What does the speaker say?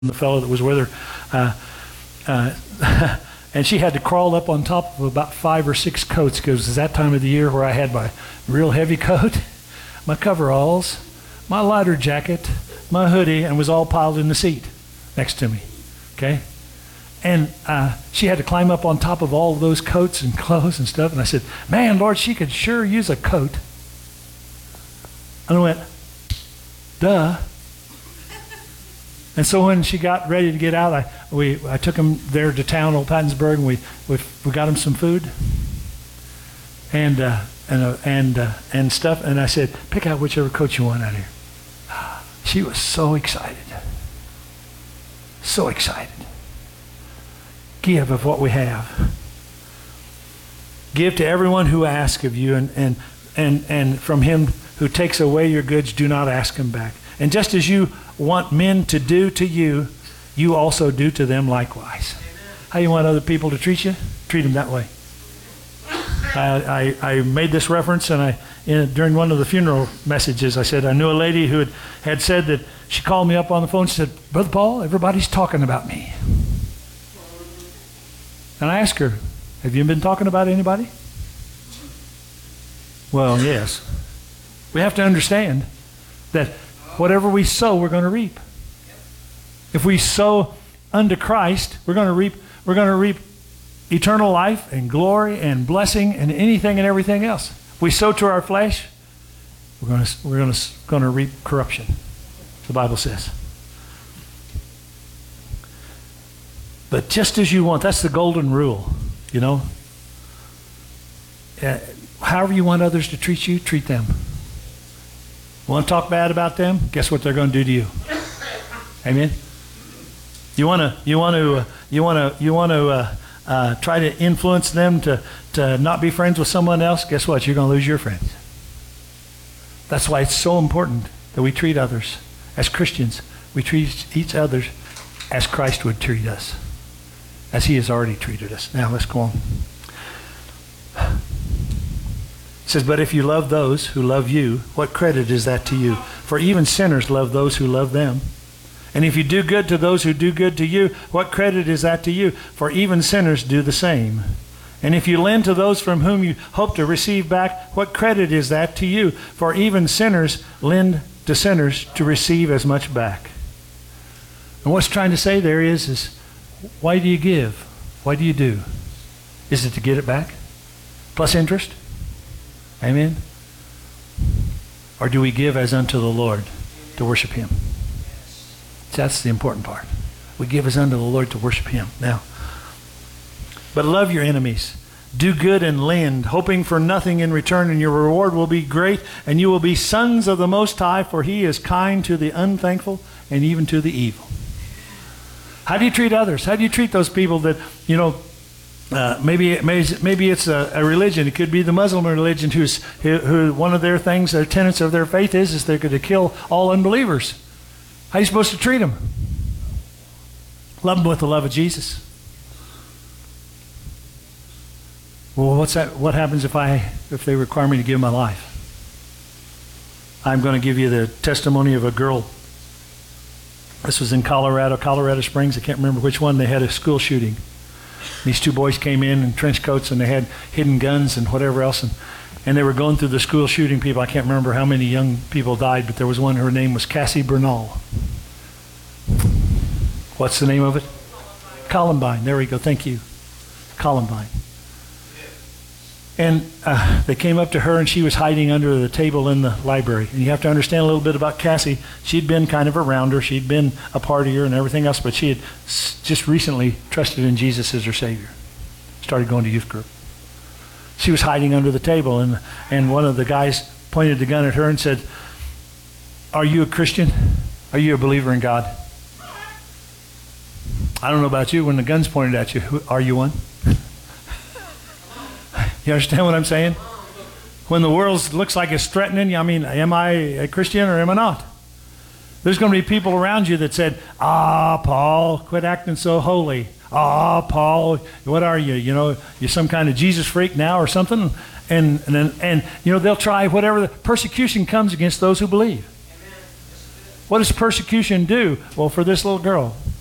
the fellow that was with her. And she had to crawl up on top of about 5 or 6 coats because it's that time of the year where I had my real heavy coat, my coveralls, my lighter jacket, my hoodie, and was all piled in the seat next to me. Okay? And she had to climb up on top of all of those coats and clothes and stuff. And I said, man, Lord, she could sure use a coat. And I went, duh. And so when she got ready to get out, I took him there to town, Old Pattonsburg, and we got him some food and stuff. And I said, pick out whichever coat you want out here. She was so excited. So excited. Give of what we have. Give to everyone who asks of you, and from him who takes away your goods, do not ask him back. And just as you want men to do to you, you also do to them likewise. Amen. How you want other people to treat you? Treat them that way. I made this reference, and during one of the funeral messages, I said I knew a lady who had said that she called me up on the phone. She said, Brother Paul, everybody's talking about me. And I asked her, have you been talking about anybody? Well, yes. We have to understand that whatever we sow, we're going to reap. If we sow unto Christ, we're going to reap eternal life and glory and blessing and anything and everything else. If we sow to our flesh, we're going to reap corruption. The Bible says. But just as you want, that's the golden rule, you know. However you want others to treat you, treat them. Want to talk bad about them? Guess what they're going to do to you? Amen. You want to try to influence them to not be friends with someone else? Guess what? You're going to lose your friends. That's why it's so important that we treat others as Christians. We treat each other as Christ would treat us, as he has already treated us. Now let's go on. It says, but if you love those who love you, what credit is that to you? For even sinners love those who love them. And if you do good to those who do good to you, what credit is that to you? For even sinners do the same. And if you lend to those from whom you hope to receive back, what credit is that to you? For even sinners lend to sinners to receive as much back. And what's trying to say there is why do you give? Why do you do? Is it to get it back? Plus interest? Amen? Or do we give as unto the Lord to worship him? That's the important part. We give as unto the Lord to worship him. Now, but love your enemies. Do good and lend, hoping for nothing in return, and your reward will be great, and you will be sons of the Most High, for he is kind to the unthankful and even to the evil. How do you treat others? How do you treat those people that, you know, maybe it's a religion. It could be the Muslim religion who one of their things, their tenets of their faith is they're going to kill all unbelievers. How are you supposed to treat them? Love them with the love of Jesus. Well, what's that? What happens if they require me to give my life? I'm going to give you the testimony of a girl. This was in Colorado Springs. I can't remember which one. They had a school shooting. These 2 boys came in trench coats, and they had hidden guns and whatever else, and they were going through the school shooting people. I can't remember how many young people died, but there was one. Her name was Cassie Bernal. What's the name of it? Columbine. There we go. Thank you. Columbine. And they came up to her, and she was hiding under the table in the library. And you have to understand a little bit about Cassie. She'd been kind of around her. She'd been a partier and everything else, but she had just recently trusted in Jesus as her Savior. Started going to youth group. She was hiding under the table, and one of the guys pointed the gun at her and said, are you a Christian? Are you a believer in God? I don't know about you. When the gun's pointed at you, are you one? You understand what I'm saying? When the world looks like it's threatening, I mean, am I a Christian or am I not? There's going to be people around you that said, Paul, quit acting so holy. Paul, what are you? You know, you're some kind of Jesus freak now or something? And you know, they'll try whatever. Persecution comes against those who believe. What does persecution do? Well, for this little girl,